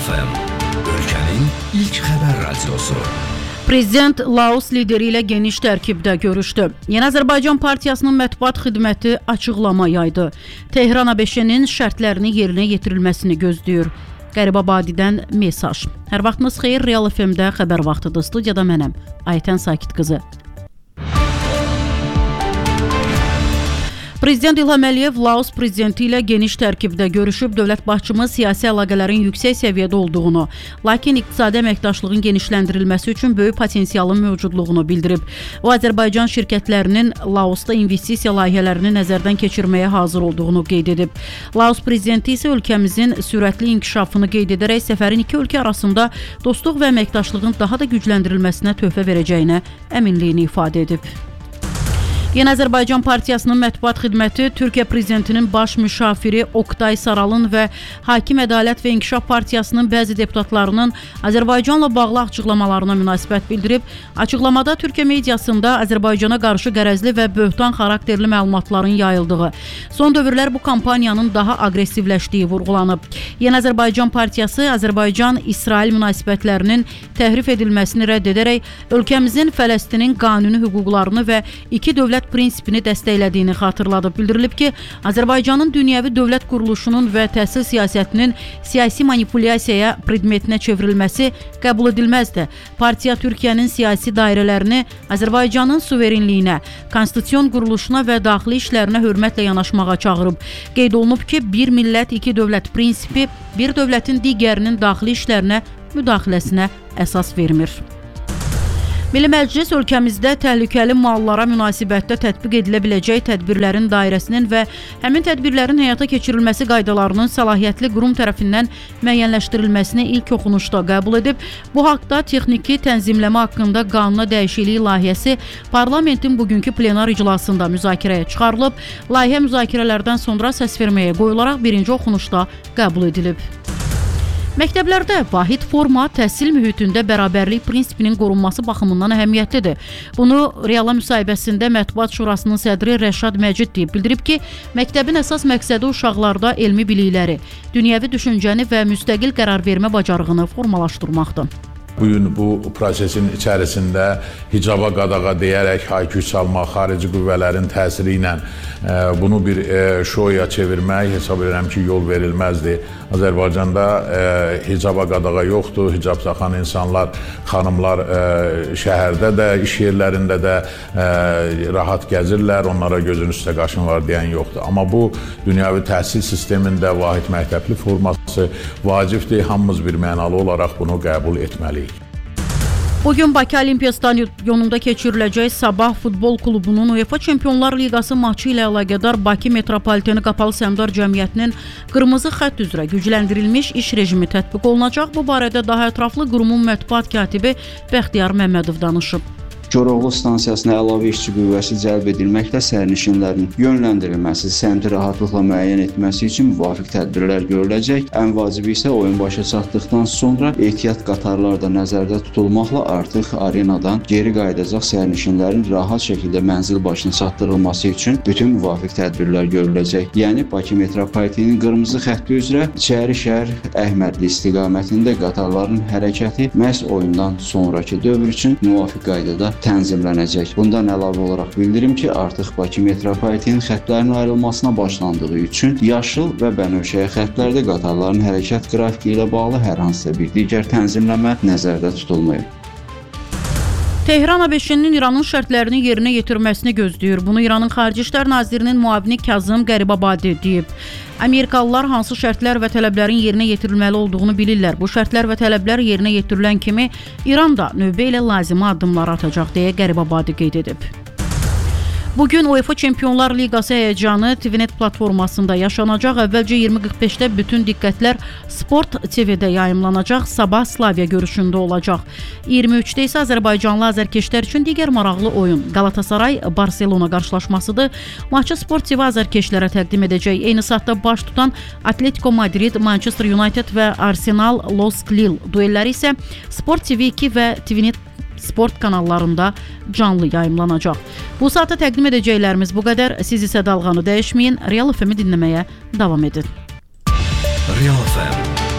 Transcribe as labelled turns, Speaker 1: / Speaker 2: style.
Speaker 1: FM, ölkənin ilk xəbər radiosu.
Speaker 2: Prezident Laos lideri ilə geniş tərkibdə görüşdü. Yeni Azərbaycan Partiyasının mətbuat xidməti açıqlama yaydı. Tehran ABŞ-nin şərtlərini yerinə yetirilməsini gözləyir. Qəribabadidən mesaj. Hər vaxtınız xeyir, Real FM-də xəbər vaxtıdır. Studiyada mənəm, Aytən Sakit qızı. Prezident İlham Əliyev Laos prezidenti ilə geniş tərkibdə görüşüb, dövlət başçımız siyasi əlaqələrin yüksək səviyyədə olduğunu, lakin iqtisadi əməkdaşlığın genişləndirilməsi üçün böyük potensialın mövcudluğunu bildirib. O, Azərbaycan şirkətlərinin Laosda investisiya layihələrini nəzərdən keçirməyə hazır olduğunu qeyd edib. Laos prezidenti isə ölkəmizin sürətli inkişafını qeyd edərək səfərin iki ölkə arasında dostluq və əməkdaşlığın daha da gücləndirilməsinə töhfə verəcəyinə əminliyini ifadə edib. Yeni Azərbaycan Partiyasının mətbuat xidməti Türkiyə prezidentinin baş müşaviri Oktay Saralın və Hakim Ədalət və İnkişaf Partiyasının bəzi deputatlarının Azərbaycanla bağlı açıqlamalarına münasibət bildirib. Açıqlamada Türkiyə mediasında Azərbaycana qarşı qərəzli və böhtan xarakterli məlumatların yayıldığı, son dövrlər bu kampaniyanın daha aqressivləşdiyi vurğulanıb. Yeni Azərbaycan Partiyası Azərbaycan-İsrail münasibətlərinin təhrif edilməsini rədd edərək ölkəmizin Fələstinin qanuni hüquqlarını və iki dövlət prinsipini dəstəklədiyini xatırladıb. Bildirilib ki, Azərbaycanın dünyəvi dövlət quruluşunun və təhsil siyasətinin siyasi manipulyasiyaya predmetinə çevrilməsi qəbul edilməzdir. Partiya Türkiyənin siyasi dairələrini Azərbaycanın suverenliyinə, konstitusiyon quruluşuna və daxili işlərinə hörmətlə yanaşmağa çağırıb. Qeyd olunub ki, bir millət, iki dövlət prinsipi bir dövlətin digərinin daxili işlərinə müdaxiləsinə əsas vermir. Milli Məclis ölkəmizdə təhlükəli mallara münasibətdə tətbiq edilə biləcək tədbirlərin dairəsinin və həmin tədbirlərin həyata keçirilməsi qaydalarının səlahiyyətli qurum tərəfindən müəyyənləşdirilməsini ilk oxunuşda qəbul edib. Bu haqda texniki tənzimləmə haqqında qanuna dəyişikliyi layihəsi parlamentin bugünkü plenar iclasında müzakirəyə çıxarılıb. Layihə müzakirələrdən sonra səsverməyə qoyularaq birinci oxunuşda qəbul edilib. Məktəblərdə vahid forma təhsil mühitində bərabərlik prinsipinin qorunması baxımından əhəmiyyətlidir. Bunu Reala müsahibəsində Mətbuat Şurasının sədri Rəşad Məcid deyib. Bildirib ki, məktəbin əsas məqsədi uşaqlarda elmi bilikləri, dünyəvi düşüncəni və müstəqil qərar vermə bacarığını formalaşdırmaqdır.
Speaker 3: Bugün bu prosesin içərisində hicaba qadağa deyərək hayküy salmaq, xarici qüvvələrin təsiri ilə bunu bir şoya çevirmək hesab edirəm ki, yol verilməzdir. Azərbaycanda hicaba qadağa yoxdur, hicab taxan insanlar, xanımlar şəhərdə də, iş yerlərində də rahat gəzirlər, onlara gözün üstə qaşın var deyən yoxdur. Amma bu dünyəvi təhsil sistemində vahid məktəbli forması vacibdir, hamımız bir mənalı olaraq bunu qəbul etməliyik.
Speaker 2: Bugün Bakı Olimpiya Stadionunda keçiriləcək Sabah Futbol Klubunun UEFA Çempionlar Liqası maçı ilə əlaqədar Bakı Metropoliteni Qapalı Səhmdar Cəmiyyətinin qırmızı xətt üzrə gücləndirilmiş iş rejimi tətbiq olunacaq. Bu barədə daha ətraflı qurumun mətbuat katibi Bəxtiyar Məmmədov danışıb.
Speaker 4: Koroğlu stansiyasına əlavə işçi qüvvəsi cəlb edilməklə sərnişinlərin yönləndirilməsi, səmti rahatlıqla müəyyən etməsi üçün müvafiq tədbirlər görüləcək. Ən vacibi isə oyun başa çatdıqdan sonra ehtiyat qatarlar da nəzərdə tutulmaqla artıq arenadan geri qayıdacaq sərnişinlərin rahat şəkildə mənzil başına çatdırılması üçün bütün müvafiq tədbirlər görüləcək. Yəni, Bakı Metropolitenin qırmızı xətti üzrə İçəri şəhər Əhmədli istiqamətində qatarların hərəkəti məhz oyundan sonraki dövr üçün müvafiq qaydada tənzimlənəcək. Bundan əlavə olaraq bildirim ki, artıq Bakı Metropolitenin xəttlərinin ayrılmasına başlandığı üçün yaşıl və bənövşəyə xəttlərdə qatarların hərəkət qrafiki ilə bağlı hər hansısa bir digər tənzimləmə nəzərdə tutulmayıb.
Speaker 2: Tehran ABŞ-nin İranın şərtlərini yerinə yetirməsini gözləyir. Bunu İranın Xarici İşlər Nazirinin müavini Kazım Qəribabadi deyib. Amerikalılar hansı şərtlər və tələblərin yerinə yetirilməli olduğunu bilirlər. Bu şərtlər və tələblər yerinə yetirilən kimi İran da növbə ilə lazımi addımlar atacaq deyə Qəribabadi qeyd edib. Bugün UEFA Çempionlar Liqası həyəcanı TVNet platformasında yaşanacaq. Əvvəlcə 20:45-də bütün diqqətlər Sport TV-də yayımlanacaq. Sabah Slavia görüşündə olacaq. 23-də isə Azərbaycanlı azərkeşlər üçün digər maraqlı oyun Galatasaray-Barselona qarşılaşmasıdır. Maçı Sport TV azərkeşlərə təqdim edəcək. Eyni saatda baş tutan Atletico Madrid, Manchester United və Arsenal Los Lille duelləri isə Sport TV 2 və TVNet Sport kanallarında canlı yayımlanacaq. Bu saata təqdim edəcəklərimiz bu qədər. Siz isə dalğanı dəyişməyin, Real FM-i dinləməyə davam edin.
Speaker 1: Real FM